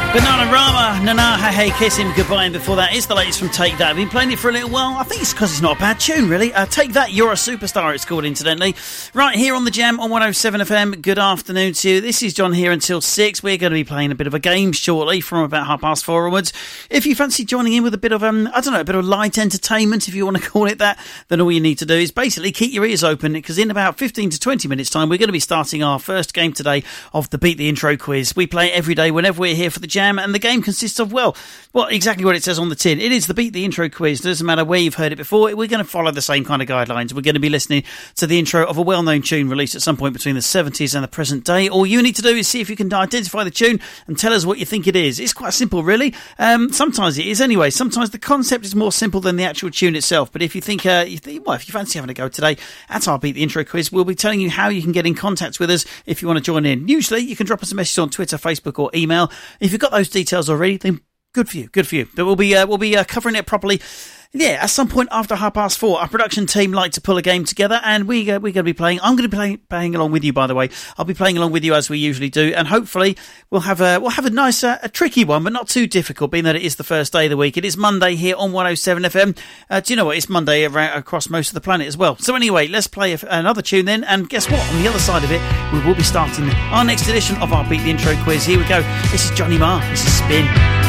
Bananarama, Nana, Hey Hey, Kiss Him Goodbye, and before that is the latest from Take That. I've been playing it for a little while. I think it's because it's not a bad tune, really. Take That, You're a Superstar, it's called, incidentally. Right here on the Jam on 107 FM. Good afternoon to you. This is John here until 6. We're going to be playing a bit of a game shortly from about 4:30 onwards. If you fancy joining in with a bit of, a bit of light entertainment, if you want to call it that, then all you need to do is basically keep your ears open, because in about 15 to 20 minutes' time, we're going to be starting our first game today of the Beat the Intro quiz. We play every day whenever we're here for the Jam, and the game consists of, well, exactly what it says on the tin. It is the Beat the Intro quiz. It doesn't matter where you've heard it before. We're going to follow the same kind of guidelines. We're going to be listening to the intro of a well-known tune released at some point between the 70s and the present day. All you need to do is see if you can identify the tune and tell us what you think it is. It's quite simple, really. Sometimes it is anyway. Sometimes the concept is more simple than the actual tune itself. But if you think, if you fancy having a go today at our Beat the Intro quiz, we'll be telling you how you can get in contact with us if you want to join in. Usually, you can drop us a message on Twitter, Facebook, or email. If you've got those details already, then good for you. But we'll be covering it properly. Yeah, at some point after 4:30, our production team like to pull a game together, and we're going to be playing. I'm going to be playing along with you, by the way. I'll be playing along with you as we usually do, and hopefully we'll have a nice, a tricky one, but not too difficult, being that it is the first day of the week. It is Monday here on 107 FM. Do you know what? It's Monday across most of the planet as well. So anyway, let's play another tune then, and guess what? On the other side of it, we will be starting our next edition of our Beat the Intro quiz. Here we go. This is Johnny Marr. This is Spin.